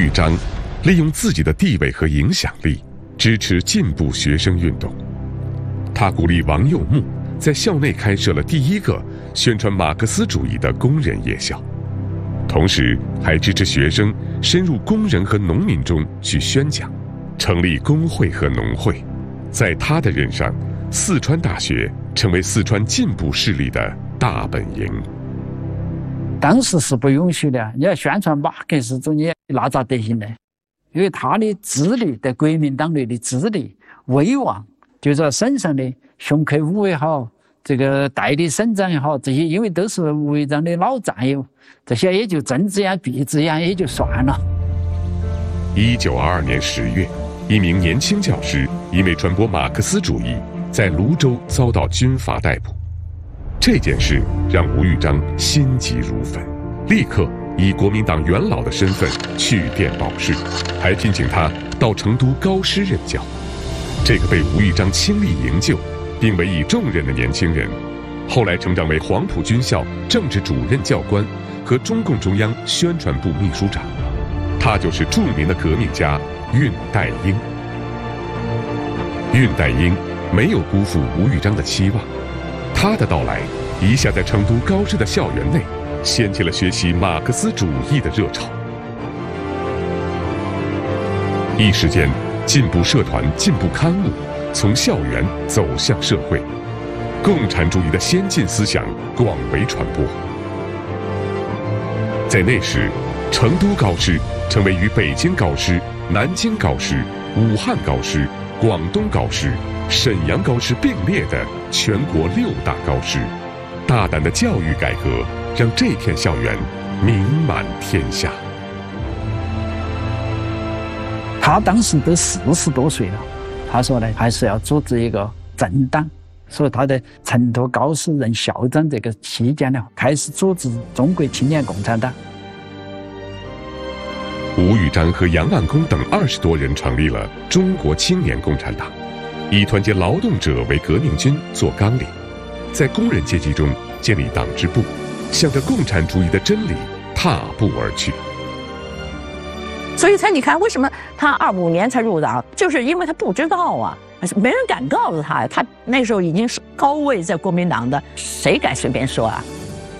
玉章利用自己的地位和影响力，支持进步学生运动。他鼓励王右木在校内开设了第一个宣传马克思主义的工人夜校，同时还支持学生深入工人和农民中去宣讲，成立工会和农会。在他的任上，四川大学成为四川进步势力的大本营。 当时是不允许的，你要宣传马克思主义，那咋得行呢？因为他的资历，在国民党内的资历、威望，就在省上的熊克武也好，这个代理省长也好，这些因为都是吴玉章的老战友，这些也就睁只眼闭只眼也就算了。 1922年10月，一名年轻教师因为传播马克思主义，在泸州遭到军阀逮捕。这件事让吴玉章心急如焚，立刻以国民党元老的身份去电保释，还聘请他到成都高师任教。这个被吴玉章倾力营救并委以重任的年轻人，后来成长为黄埔军校政治主任教官和中共中央宣传部秘书长。他就是著名的革命家恽代英。恽代英没有辜负吴玉章的期望，他的到来一下在成都高师的校园内掀起了学习马克思主义的热潮。一时间，进步社团、进步刊物从校园走向社会，共产主义的先进思想广为传播。在那时，成都高师成为与北京高师、南京高师、武汉高师、广东高师、沈阳高师并列的全国6大高师。大胆的教育改革让这片校园名满天下。 他当时都40多岁了，他说呢，还是要组织一个政党，所以他在成都高师任校长这个期间呢，开始组织中国青年共产党。 吴玉章和杨万公等20多人成立了中国青年共产党，以团结劳动者为革命军做纲领，在工人阶级中建立党支部，向着共产主义的真理踏步而去。 所以你看，为什么他25年才入党，就是因为他不知道啊，没人敢告诉他，他那时候已经是高位在国民党的，谁敢随便说啊？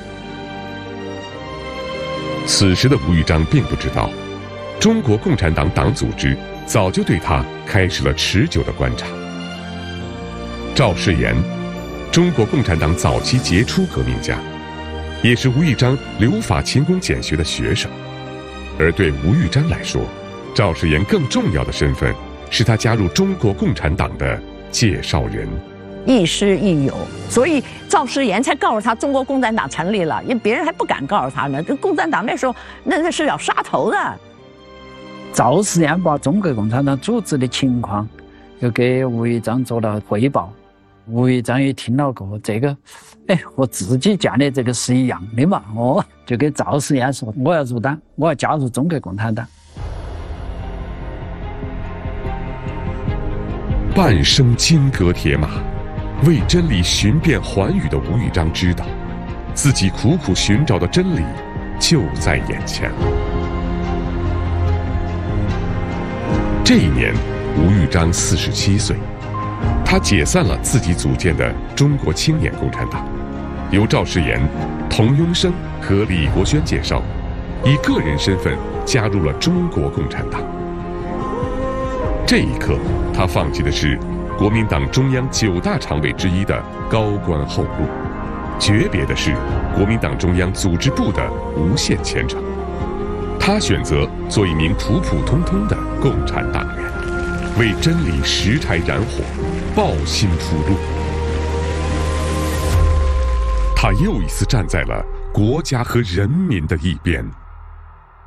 此时的吴玉章并不知道，中国共产党党组织早就对他开始了持久的观察。赵世炎，中国共产党早期杰出革命家，也是吴玉章留法勤工俭学的学生。而对吴玉章来说，赵世炎更重要的身份是他加入中国共产党的介绍人， 亦师亦友。所以赵世炎才告诉他中国共产党成立了，因为别人还不敢告诉他呢。这共产党那时候那是要杀头的。 赵世炎把中国共产党组织的情况又给吴玉章做了汇报，吴玉章也听了过这个，和自己建的这个是一样的嘛，就给赵世炎说，我要入党，我要加入中国共产党。 半生金戈铁马，为真理寻遍寰宇的吴玉章知道，自己苦苦寻找的真理就在眼前。这一年，吴玉章47岁，他解散了自己组建的中国青年共产党，由赵世炎、童庸生和李国轩介绍，以个人身份加入了中国共产党。这一刻，他放弃的是国民党中央9大常委之一的高官厚禄，诀别的是国民党中央组织部的无限前程。他选择做一名普普通通的共产党员，为真理拾柴燃火，抱薪铺路。他又一次站在了国家和人民的一边。